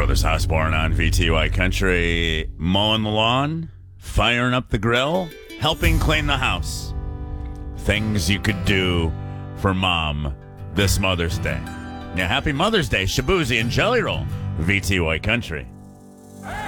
Brothers Osborne on VTY Country. Mowing the lawn, firing up the grill, helping clean the house. Things you could do for mom this Mother's Day. Yeah, happy Mother's Day, Shabuzi and Jelly Roll. VTY Country.